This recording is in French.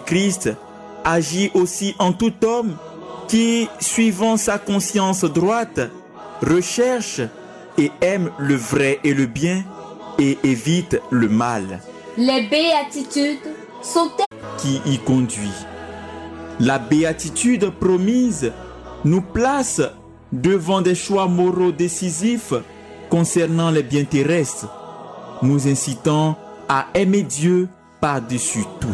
Christ agit aussi en tout homme qui, suivant sa conscience droite, recherche et aime le vrai et le bien et évite le mal. Les béatitudes sont-elles qui y conduit. La béatitude promise nous place devant des choix moraux décisifs concernant les biens terrestres, nous incitant à aimer Dieu par-dessus tout.